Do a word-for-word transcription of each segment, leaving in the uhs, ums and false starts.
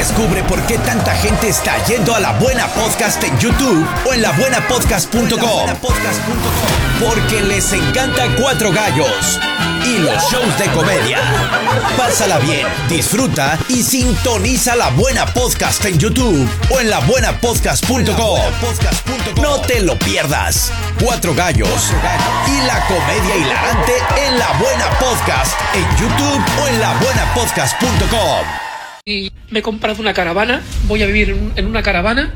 Descubre por qué tanta gente está yendo a La Buena Podcast en YouTube o en la buena podcast punto com. Porque les encanta Cuatro Gallos y los shows de comedia. Pásala bien, disfruta y sintoniza La Buena Podcast en YouTube o en la buena podcast punto com. No te lo pierdas. Cuatro Gallos y la comedia hilarante en La Buena Podcast en YouTube o en la buena podcast punto com. Y me he comprado una caravana, voy a vivir en una caravana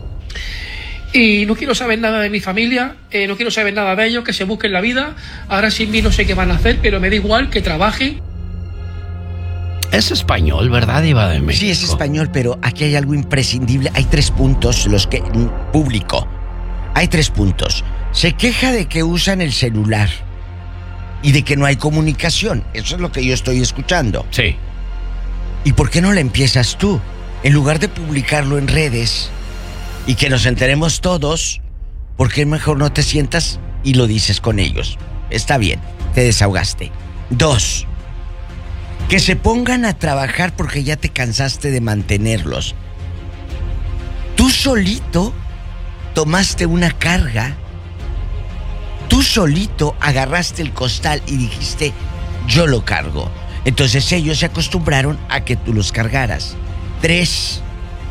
y no quiero saber nada de mi familia, eh, no quiero saber nada de ellos, que se busquen la vida. Ahora sin mí no sé qué van a hacer, pero me da igual, que trabajen. Es español, ¿verdad, Diva de México? Sí, es español, pero aquí hay algo imprescindible. Hay tres puntos, los que... Público. Hay tres puntos. Se queja de que usan el celular y de que no hay comunicación. Eso es lo que yo estoy escuchando. Sí. ¿Y por qué no le empiezas tú? En lugar de publicarlo en redes y que nos enteremos todos, ¿por qué mejor no te sientas y lo dices con ellos? Está bien, te desahogaste. Dos, que se pongan a trabajar porque ya te cansaste de mantenerlos. Tú solito tomaste una carga. Tú solito agarraste el costal y dijiste, yo lo cargo. Entonces ellos se acostumbraron a que tú los cargaras. Tres,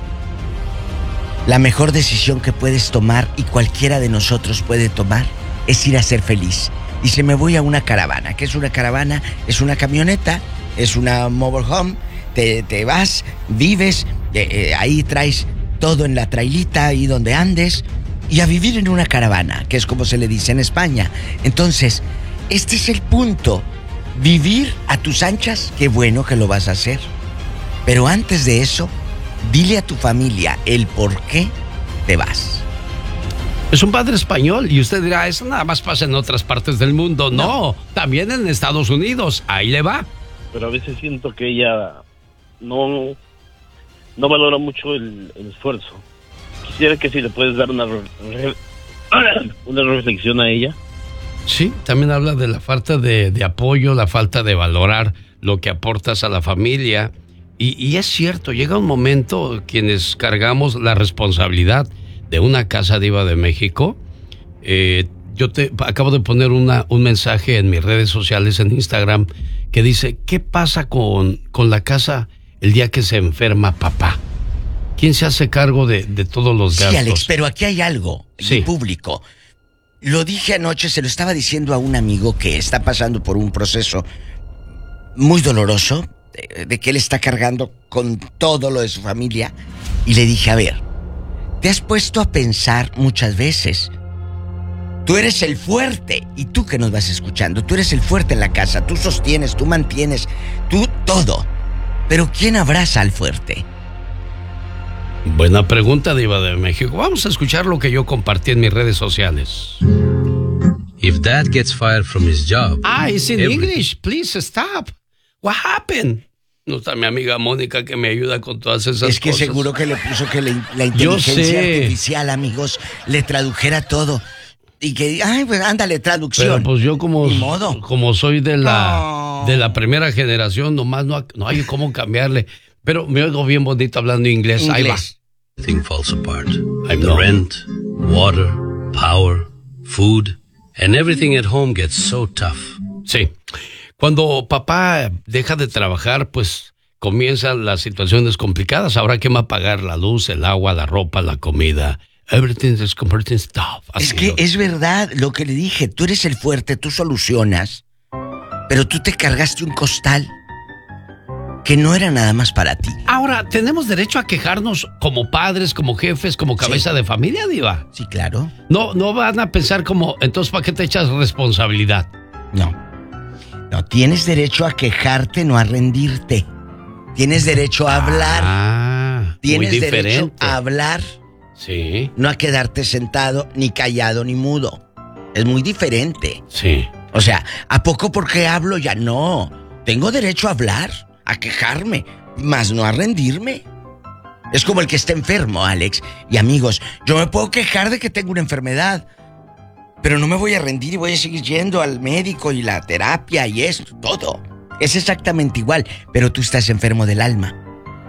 la mejor decisión que puedes tomar y cualquiera de nosotros puede tomar es ir a ser feliz. Dice, me voy a una caravana. ¿Qué es una caravana? Es una camioneta, es una mobile home. Te, te vas, vives, eh, eh, ahí traes todo en la trailita, ahí donde andes, y a vivir en una caravana, que es como se le dice en España. Entonces, este es el punto. Vivir a tus anchas, qué bueno que lo vas a hacer. Pero antes de eso, dile a tu familia el por qué te vas. Es un padre español y usted dirá, eso nada más pasa en otras partes del mundo. No, no, también en Estados Unidos, ahí le va. Pero a veces siento que ella no, no valora mucho el, el esfuerzo. Quisiera que si le puedes dar una, re, una reflexión a ella. Sí, también habla de la falta de, de apoyo, la falta de valorar lo que aportas a la familia. Y, y es cierto, llega un momento quienes cargamos la responsabilidad de una casa, Diva de México. Eh, yo te acabo de poner una, un mensaje en mis redes sociales, en Instagram, que dice, ¿qué pasa con, con la casa el día que se enferma papá? ¿Quién se hace cargo de, de todos los gastos? Sí, Alex, pero aquí hay algo, sí. En público. Lo dije anoche, se lo estaba diciendo a un amigo que está pasando por un proceso muy doloroso, de, de que él está cargando con todo lo de su familia, y le dije, a ver, ¿te has puesto a pensar muchas veces? Tú eres el fuerte, y tú que nos vas escuchando, tú eres el fuerte en la casa, tú sostienes, tú mantienes, tú todo. Pero ¿quién abraza al fuerte? Buena pregunta, Diva de México. Vamos a escuchar lo que yo compartí en mis redes sociales. If dad gets fired from his job... Ah, it's in every... English. Please stop. What happened? No está mi amiga Mónica que me ayuda con todas esas cosas. Es que cosas. Seguro que le puso que la, la inteligencia artificial, amigos, le tradujera todo. Y que, ay, pues ándale, traducción. Pero pues yo como, Ni modo. como soy de la, oh. de la primera generación, nomás no, no hay cómo cambiarle. Pero me oigo bien bonito hablando inglés. inglés. Ahí va. Everything falls apart. The know. Rent, water, power, food, and everything at home gets so tough. Sí. Cuando papá deja de trabajar, pues comienzan las situaciones complicadas. Ahora, ¿quién va a pagar la luz, el agua, la ropa, la comida? Everything is completely tough. Así es que lo... es verdad lo que le dije. Tú eres el fuerte, tú solucionas. Pero tú te cargaste un costal que no era nada más para ti. Ahora, ¿tenemos derecho a quejarnos como padres, como jefes, como cabeza sí. de familia, Diva? Sí, claro. No, no van a pensar como, entonces, ¿para qué te echas responsabilidad? No. No, tienes derecho a quejarte, no a rendirte. Tienes derecho a hablar. Ah, tienes muy diferente. derecho a hablar. Sí. No a quedarte sentado, ni callado, ni mudo. Es muy diferente. Sí. O sea, ¿a poco porque hablo ya no? Tengo derecho a hablar, a quejarme, más no a rendirme. Es como el que está enfermo, Alex. Y amigos, yo me puedo quejar de que tengo una enfermedad, pero no me voy a rendir y voy a seguir yendo al médico y la terapia y esto, todo. Es exactamente igual, pero tú estás enfermo del alma.